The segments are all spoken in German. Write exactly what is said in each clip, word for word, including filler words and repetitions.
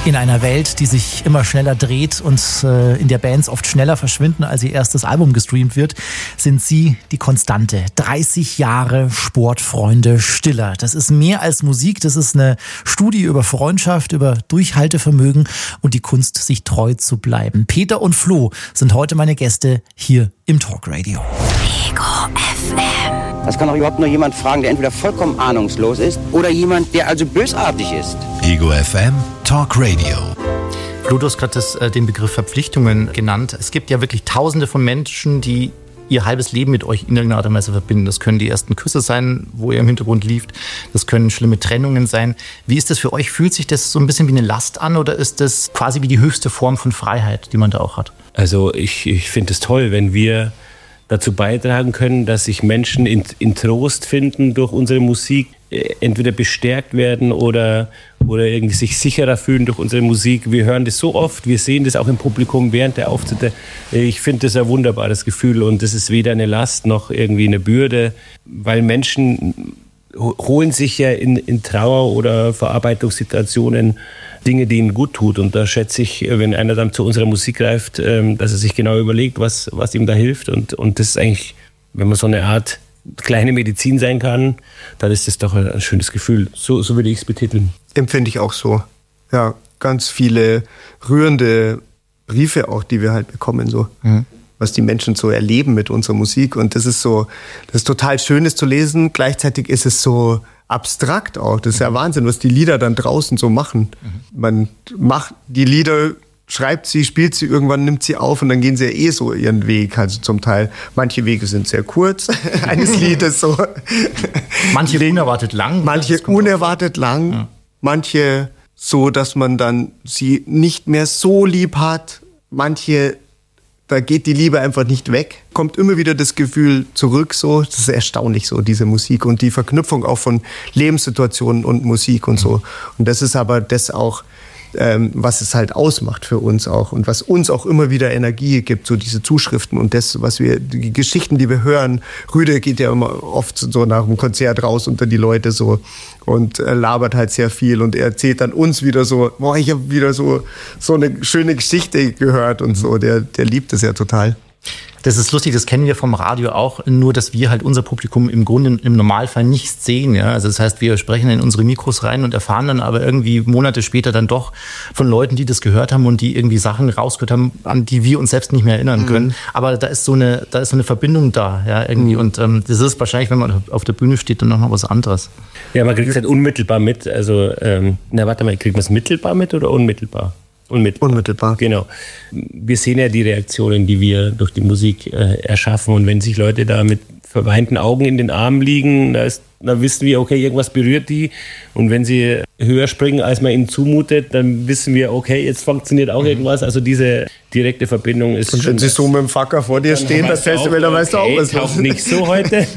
In einer Welt, die sich immer schneller dreht und äh, in der Bands oft schneller verschwinden, als ihr erstes Album gestreamt wird, sind sie die Konstante. dreißig Jahre Sportfreunde Stiller. Das ist mehr als Musik, das ist eine Studie über Freundschaft, über Durchhaltevermögen und die Kunst, sich treu zu bleiben. Peter und Flo sind heute meine Gäste hier im Talkradio. Ego F M. Das kann auch überhaupt nur jemand fragen, der entweder vollkommen ahnungslos ist oder jemand, der also bösartig ist. Ego F M Talk Radio. Flo, du hast gerade äh, den Begriff Verpflichtungen genannt. Es gibt ja wirklich Tausende von Menschen, die ihr halbes Leben mit euch in irgendeiner Art und Weise verbinden. Das können die ersten Küsse sein, wo ihr im Hintergrund lieft. Das können schlimme Trennungen sein. Wie ist das für euch? Fühlt sich das so ein bisschen wie eine Last an oder ist das quasi wie die höchste Form von Freiheit, die man da auch hat? Also ich, ich finde es toll, wenn wir dazu beitragen können, dass sich Menschen in, in Trost finden durch unsere Musik, entweder bestärkt werden oder, oder irgendwie sich sicherer fühlen durch unsere Musik. Wir hören das so oft, wir sehen das auch im Publikum während der Auftritte. Ich finde das ein wunderbares Gefühl und das ist weder eine Last noch irgendwie eine Bürde, weil Menschen holen sich ja in, in Trauer oder Verarbeitungssituationen Dinge, die ihnen gut tut. Und da schätze ich, wenn einer dann zu unserer Musik greift, dass er sich genau überlegt, was, was ihm da hilft. Und, und das ist eigentlich, wenn man so eine Art kleine Medizin sein kann, dann ist das doch ein schönes Gefühl. So, so würde ich es betiteln. Empfinde ich auch so. Ja, ganz viele rührende Briefe auch, die wir halt bekommen, so. Mhm. Was die Menschen so erleben mit unserer Musik. Und das ist so, das ist total Schönes zu lesen. Gleichzeitig ist es so abstrakt auch. Das ist ja Wahnsinn, was die Lieder dann draußen so machen. Mhm. Man macht die Lieder, schreibt sie, spielt sie, irgendwann nimmt sie auf und dann gehen sie ja eh so ihren Weg. Also zum Teil, manche Wege sind sehr kurz, eines Liedes so. Manche unerwartet lang. Manche unerwartet lang. Ja. Manche so, dass man dann sie nicht mehr so lieb hat. Manche, da geht die Liebe einfach nicht weg. Kommt immer wieder das Gefühl zurück, so. Das ist erstaunlich, so, diese Musik und die Verknüpfung auch von Lebenssituationen und Musik und so. Und das ist aber das auch, ähm, was es halt ausmacht für uns auch und was uns auch immer wieder Energie gibt, so diese Zuschriften und das, was wir, die Geschichten, die wir hören. Rüde geht ja immer oft so nach dem Konzert raus unter die Leute so und äh, labert halt sehr viel und er erzählt dann uns wieder so, boah, ich habe wieder so, so eine schöne Geschichte gehört und so. Der, der liebt es ja total. Das ist lustig, das kennen wir vom Radio auch, nur dass wir halt unser Publikum im Grunde im Normalfall nicht sehen. Ja? Also das heißt, wir sprechen in unsere Mikros rein und erfahren dann aber irgendwie Monate später dann doch von Leuten, die das gehört haben und die irgendwie Sachen rausgehört haben, an die wir uns selbst nicht mehr erinnern können. Mhm. Aber da ist so eine, da ist so eine Verbindung da, ja, irgendwie. Mhm. Und ähm, das ist wahrscheinlich, wenn man auf der Bühne steht, dann noch mal was anderes. Ja, man kriegt es halt unmittelbar mit. Also, ähm, na warte mal, kriegt man es mittelbar mit oder unmittelbar? Unmittelbar. Unmittelbar. Genau. Wir sehen ja die Reaktionen, die wir durch die Musik äh, erschaffen. Und wenn sich Leute da mit verweinten Augen in den Armen liegen, da, ist, da wissen wir, okay, irgendwas berührt die. Und wenn sie höher springen, als man ihnen zumutet, dann wissen wir, okay, jetzt funktioniert auch irgendwas. Also diese direkte Verbindung ist und schon... Und wenn sie so mit dem Facker vor dir stehen, das Festival, dann weißt du auch, was los ist. Nicht so heute.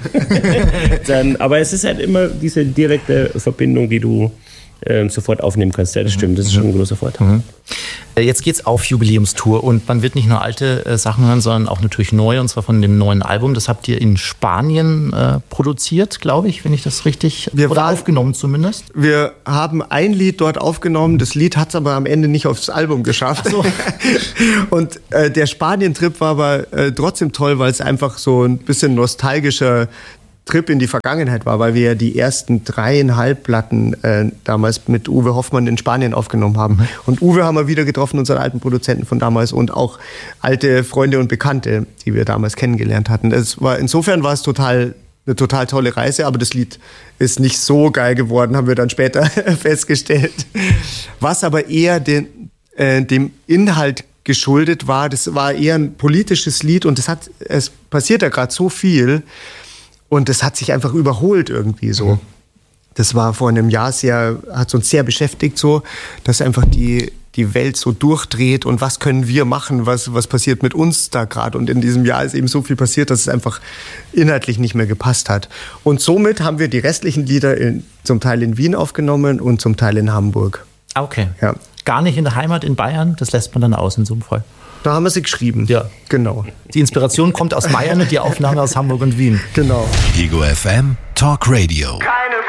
dann, aber es ist halt immer diese direkte Verbindung, die du Ähm, sofort aufnehmen kannst. Ja, das stimmt, das ist schon ein großer Vorteil. Mhm. Jetzt geht's auf Jubiläumstour und man wird nicht nur alte äh, Sachen hören, sondern auch natürlich neue, und zwar von dem neuen Album. Das habt ihr in Spanien äh, produziert, glaube ich, wenn ich das richtig... Wir oder war, aufgenommen zumindest. Wir haben ein Lied dort aufgenommen, das Lied hat es aber am Ende nicht aufs Album geschafft. Ach so. Und äh, der Spanien-Trip war aber äh, trotzdem toll, weil es einfach so ein bisschen nostalgischer Trip in die Vergangenheit war, weil wir ja die ersten dreieinhalb Platten äh, damals mit Uwe Hoffmann in Spanien aufgenommen haben. Mhm. Und Uwe haben wir wieder getroffen, unseren alten Produzenten von damals und auch alte Freunde und Bekannte, die wir damals kennengelernt hatten. Es war, insofern war es total, eine total tolle Reise, aber das Lied ist nicht so geil geworden, haben wir dann später festgestellt. Was aber eher den, äh, dem Inhalt geschuldet war, das war eher ein politisches Lied und es hat, es passiert ja gerade so viel. Und es hat sich einfach überholt irgendwie so. Mhm. Das war vor einem Jahr sehr, hat uns sehr beschäftigt so, dass einfach die, die Welt so durchdreht und was können wir machen, was, was passiert mit uns da gerade. Und in diesem Jahr ist eben so viel passiert, dass es einfach inhaltlich nicht mehr gepasst hat. Und somit haben wir die restlichen Lieder in, zum Teil in Wien aufgenommen und zum Teil in Hamburg. Okay. Ja. Gar nicht in der Heimat in Bayern, das lässt man dann aus in so einem Fall. Da haben wir sie geschrieben. Ja. Genau. Die Inspiration kommt aus Bayern und die Aufnahme aus Hamburg und Wien. Genau. Ego F M Talk Radio.